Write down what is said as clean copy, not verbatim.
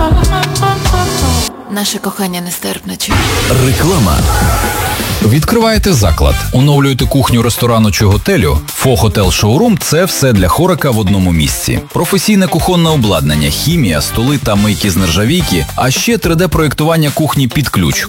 Наше кохання нестерпне. Реклама. Відкриваєте заклад, оновлюєте кухню ресторану чи готелю? Фо Хотел Шоурум – це все для хорика в одному місці. Професійне кухонне обладнання, хімія, столи та мийки з нержавійки, а ще 3D-проєктування кухні під ключ.